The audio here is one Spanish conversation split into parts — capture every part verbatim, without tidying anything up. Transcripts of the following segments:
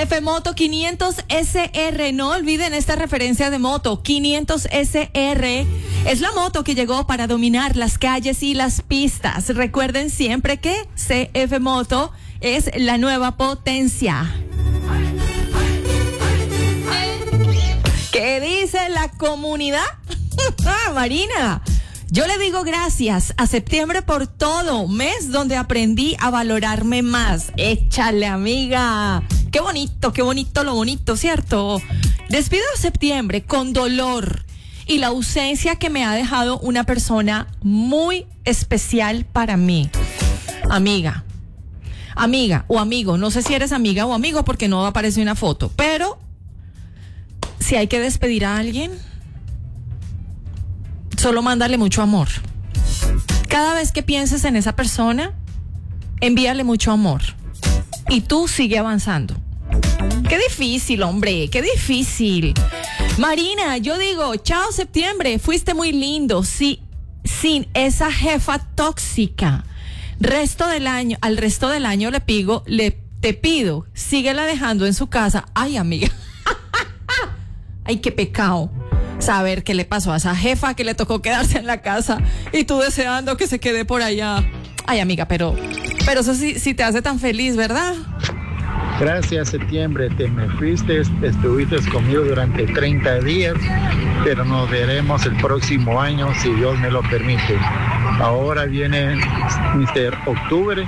F Moto quinientos S R, no olviden esta referencia de moto. quinientos S R es la moto que llegó para dominar las calles y las pistas. Recuerden siempre que C F Moto es la nueva potencia. ¿Qué dice la comunidad? Marina, yo le digo gracias a septiembre por todo, mes donde aprendí a valorarme más. Échale, amiga. Qué bonito, qué bonito lo bonito, ¿cierto? Despido a septiembre con dolor y la ausencia que me ha dejado una persona muy especial para mí. Amiga, amiga o amigo, no sé si eres amiga o amigo porque no aparece una foto, pero si hay que despedir a alguien, solo mándale mucho amor. Cada vez que pienses en esa persona, envíale mucho amor. Y tú sigue avanzando. Qué difícil, hombre, qué difícil. Marina, yo digo, chao septiembre, fuiste muy lindo. Sí, sin esa jefa tóxica. Resto del año, al resto del año le pido, le te pido, síguela dejando en su casa. Ay, amiga. Ay, qué pecado saber qué le pasó a esa jefa que le tocó quedarse en la casa y tú deseando que se quede por allá. Ay, amiga, pero pero eso sí, sí te hace tan feliz, ¿verdad? Gracias, septiembre, te me fuiste, estuviste conmigo durante treinta días, pero nos veremos el próximo año si Dios me lo permite. Ahora viene mister Octubre,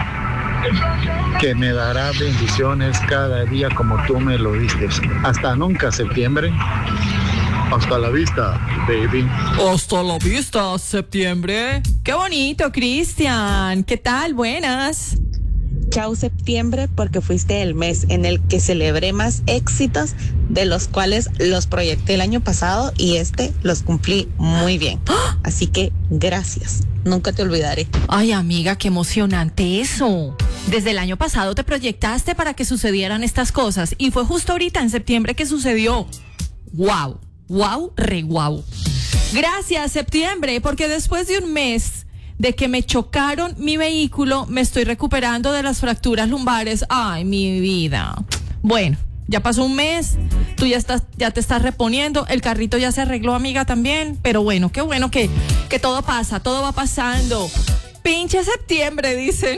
que me dará bendiciones cada día como tú me lo diste. Hasta nunca, septiembre. Hasta la vista, baby. Hasta la vista, septiembre. Qué bonito, Cristian. ¿Qué tal? Buenas. Chao septiembre, porque fuiste el mes en el que celebré más éxitos, de los cuales los proyecté el año pasado y este los cumplí muy bien. Así que gracias, nunca te olvidaré. Ay, amiga, qué emocionante eso. Desde el año pasado te proyectaste para que sucedieran estas cosas y fue justo ahorita en septiembre que sucedió. Wow, wow, re wow. Gracias, septiembre, porque después de un mes de que me chocaron mi vehículo, me estoy recuperando de las fracturas lumbares. Ay, mi vida. Bueno, ya pasó un mes, tú ya estás, ya te estás reponiendo, el carrito ya se arregló, amiga, también, pero bueno, qué bueno que, que todo pasa, todo va pasando. Pinche septiembre, dicen.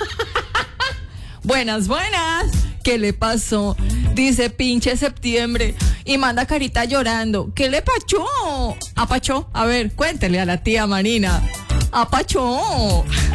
Buenas, buenas. ¿Qué le pasó? Dice pinche septiembre y manda carita llorando. ¿Qué le pachó? Apachó. A ver, cuéntele a la tía Marina. Apachó.